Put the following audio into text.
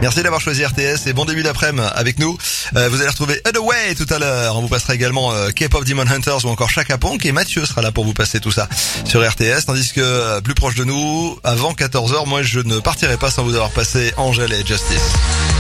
Merci d'avoir choisi RTS et bon début d'après-midi avec nous. Vous allez retrouver Away tout à l'heure. On vous passera également K-pop Demon Hunters ou encore Chaka Ponk, et Mathieu sera là pour vous passer tout ça sur RTS. Tandis que plus proche de nous, avant 14h, moi je ne partirai pas sans vous avoir passé Angèle et Justice.